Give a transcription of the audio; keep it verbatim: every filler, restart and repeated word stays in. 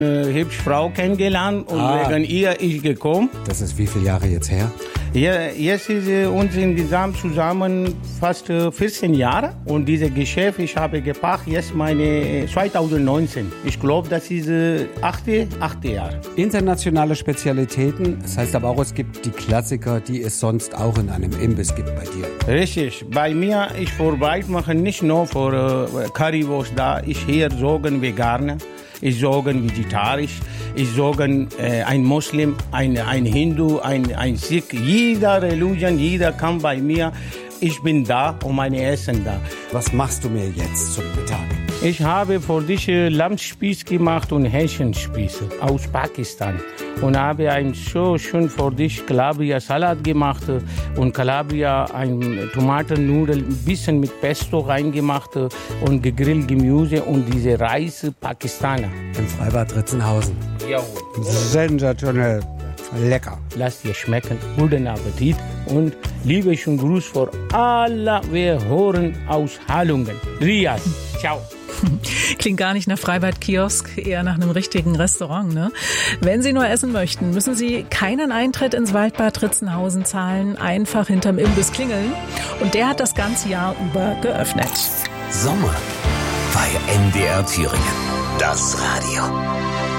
Eine hübsche Frau kennengelernt und Ah. wegen ihr ich gekommen. Das ist wie viele Jahre jetzt her? Ja, jetzt ist äh, uns insgesamt zusammen fast äh, vierzehn Jahre und dieses Geschäft, ich habe gepackt jetzt meine äh, zwanzig neunzehn. Ich glaube, das ist äh, achte, achte Jahr. Internationale Spezialitäten, das heißt aber auch, es gibt die Klassiker, die es sonst auch in einem Imbiss gibt bei dir. Richtig. Bei mir, ich vorbereitet mache nicht nur für äh, Currywurst da, ich hier sorgen Veganer. Ich sorge vegetarisch, ich sorge äh, ein Muslim, ein, ein Hindu, ein, ein Sikh. Jeder Religion, jeder kann bei mir. Ich bin da und meine Essen da. Was machst du mir jetzt zum Mittag? Ich habe für dich äh, Lammspieß gemacht und Hähnchenspieße aus Pakistan. Und habe ein so schön für dich Calabria-Salat gemacht äh, und Calabria ein Tomatennudel, ein bisschen mit Pesto reingemacht äh, und gegrillt Gemüse und diese Reis Pakistaner. Im Freibad Ritzenhausen. Jawohl. Sensationell. Lecker. Lass dir schmecken. Guten Appetit und liebe und Gruß für alle, wir hören aus Halungen. Rias. Ciao. Klingt gar nicht nach Freibad-Kiosk, eher nach einem richtigen Restaurant, ne? Wenn Sie nur essen möchten, müssen Sie keinen Eintritt ins Waldbad Ritzenhausen zahlen, einfach hinterm Imbiss klingeln. Und der hat das ganze Jahr über geöffnet. Sommer bei N D R Thüringen. Das Radio.